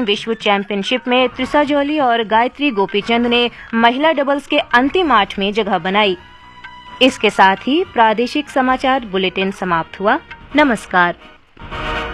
Badminton विश्व championship में Trisha jolly और गायत्री गोपीचंद ने महिला डबल्स के अंतिम 8 में जगह बनाई। इसके साथ ही प्रादेशिक समाचार बुलेटिन समाप्त हुआ। नमस्कार।